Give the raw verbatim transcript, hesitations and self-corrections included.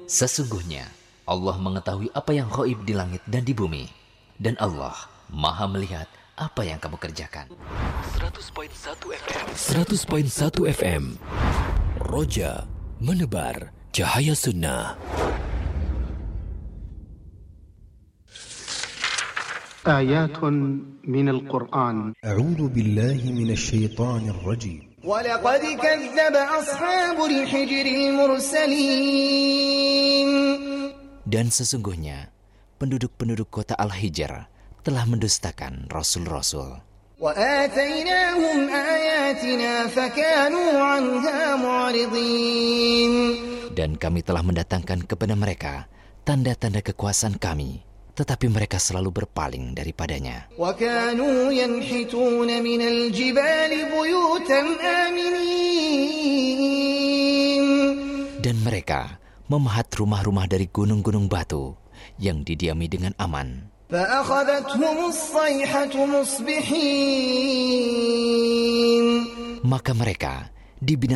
Sesungguhnya Allah mengetahui apa yang ghaib di langit dan di bumi, dan Allah Maha melihat apa yang kamu kerjakan. seratus koma satu F M seratus koma satu F M Roja menebar cahaya sunnah. آيات من القرآن. أعوذ بالله من الشيطان الرجيم. ولقد كذب أصحاب الحجر المرسلين. Dan sesungguhnya penduduk-penduduk kota Al-Hijr telah mendustakan rasul-rasul. وآتيناهم آياتنا فكانوا عنها معرضين. Dan kami telah mendatangkan kepada mereka tanda-tanda kekuasaan kami, tetapi mereka selalu berpaling daripadanya. وكانوا ينحتون من الجبال بيوتا آمنين. Dan mereka memahat rumah-rumah dari gunung-gunung batu yang didiami dengan aman. فأخذتهم الصيحة مصبحين. Maka mereka dibinasakan